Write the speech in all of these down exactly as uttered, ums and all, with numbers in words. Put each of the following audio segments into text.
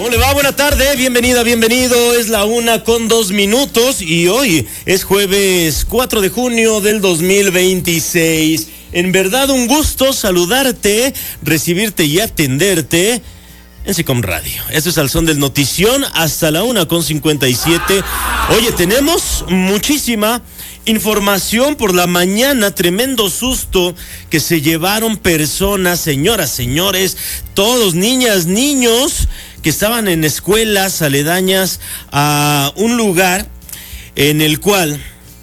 ¿Cómo le va? Buena tarde, bienvenida, bienvenido. Es la una con dos minutos y hoy es jueves cuatro de junio del dos mil veintiséis. En verdad un gusto saludarte, recibirte y atenderte en SECOM Radio. Esto es Al Son del Notición hasta la una con cincuenta y siete. Oye, tenemos muchísima información por la mañana, tremendo susto que se llevaron personas, señoras, señores, todos, niñas, niños, que estaban en escuelas aledañas a un lugar en el cual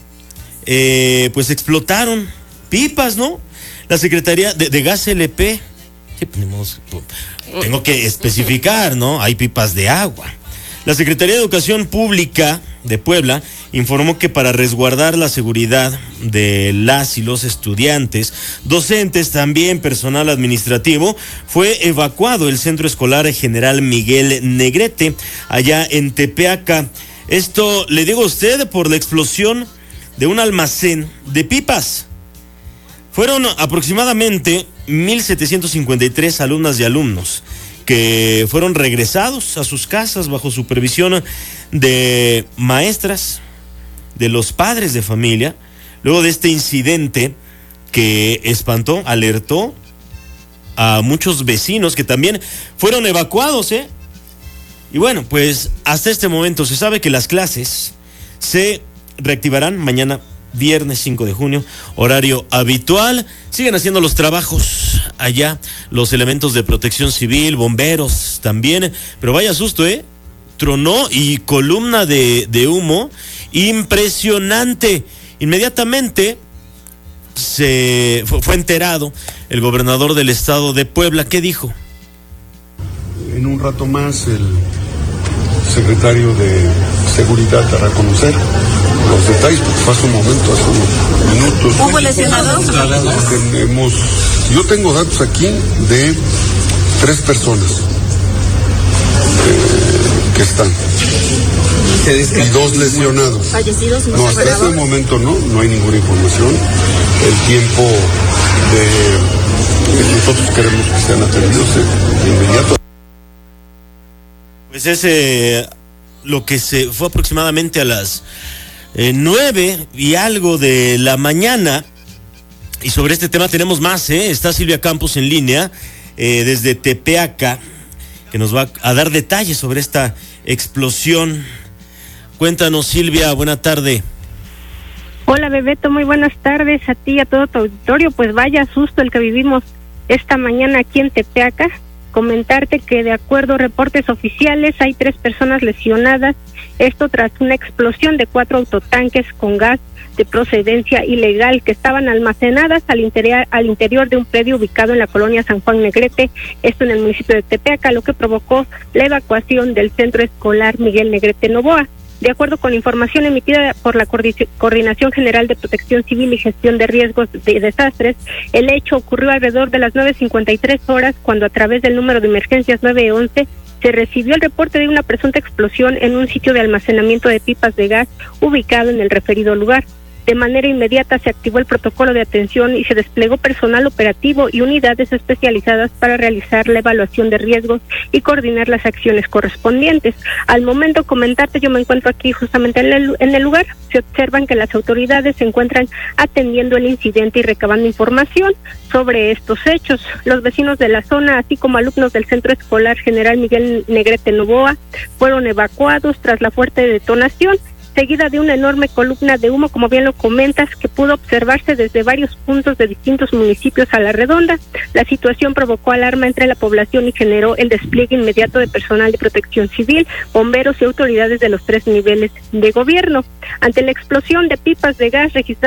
eh, pues explotaron pipas, ¿no? La Secretaría de, de Gas L P, ¿qué ponemos? Tengo que especificar, ¿no? Hay pipas de agua. La Secretaría de Educación Pública de Puebla informó que para resguardar la seguridad de las y los estudiantes, docentes, también personal administrativo, fue evacuado el Centro Escolar General Miguel Negrete, allá en Tepeaca. Esto, le digo a usted, por la explosión de un almacén de pipas. Fueron aproximadamente mil setecientos cincuenta y tres alumnas y alumnos que fueron regresados a sus casas bajo supervisión de maestras, de los padres de familia, luego de este incidente que espantó, alertó a muchos vecinos que también fueron evacuados, ¿eh? Y bueno, pues hasta este momento se sabe que las clases se reactivarán mañana, viernes cinco de junio, horario habitual. Siguen haciendo los trabajos allá los elementos de protección civil, bomberos también, pero vaya susto, ¿eh? Tronó y columna de, de humo impresionante. Inmediatamente se fue, fue enterado el gobernador del estado de Puebla. ¿Qué dijo? En un rato más el secretario de Seguridad dará a conocer los detalles, porque fue hace un momento, hace unos minutos. ¿Hubo lesionados? Tenemos, yo tengo datos aquí de tres personas eh, que están. Y dos lesionados. ¿Fallecidos? No, hasta ese momento no, no hay ninguna información. El tiempo de que nosotros queremos que sean atendidos de inmediato. Pues ese, lo que se fue aproximadamente a las eh, nueve y algo de la mañana. Y sobre este tema tenemos más, ¿eh? Está Silvia Campos en línea eh, desde Tepeaca, que nos va a dar detalles sobre esta explosión. Cuéntanos, Silvia, buena tarde. Hola, Bebeto, muy buenas tardes a ti y a todo tu auditorio. Pues vaya susto el que vivimos esta mañana aquí en Tepeaca. Comentarte que de acuerdo a reportes oficiales hay tres personas lesionadas, esto tras una explosión de cuatro autotanques con gas de procedencia ilegal que estaban almacenadas al interior, al interior de un predio ubicado en la colonia San Juan Negrete, esto en el municipio de Tepeaca, lo que provocó la evacuación del Centro Escolar Miguel Negrete Novoa. De acuerdo con información emitida por la Coordinación General de Protección Civil y Gestión de Riesgos de Desastres, el hecho ocurrió alrededor de las nueve cincuenta y tres horas, cuando a través del número de emergencias nueve once se recibió el reporte de una presunta explosión en un sitio de almacenamiento de pipas de gas ubicado en el referido lugar. De manera inmediata se activó el protocolo de atención y se desplegó personal operativo y unidades especializadas para realizar la evaluación de riesgos y coordinar las acciones correspondientes. Al momento, comentarte, yo me encuentro aquí justamente en el, en el lugar. Se observan que las autoridades se encuentran atendiendo el incidente y recabando información sobre estos hechos. Los vecinos de la zona, así como alumnos del Centro Escolar General Miguel Negrete Novoa, fueron evacuados tras la fuerte detonación, seguida de una enorme columna de humo, como bien lo comentas, que pudo observarse desde varios puntos de distintos municipios a la redonda. La situación provocó alarma entre la población y generó el despliegue inmediato de personal de protección civil, bomberos y autoridades de los tres niveles de gobierno. Ante la explosión de pipas de gas registradas